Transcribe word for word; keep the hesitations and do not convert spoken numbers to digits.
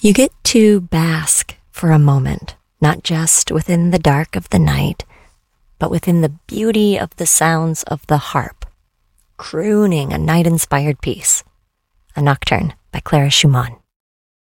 You get to bask for a moment, not just within the dark of the night, but within the beauty of the sounds of the harp, crooning a night-inspired piece, a nocturne by Clara Schumann.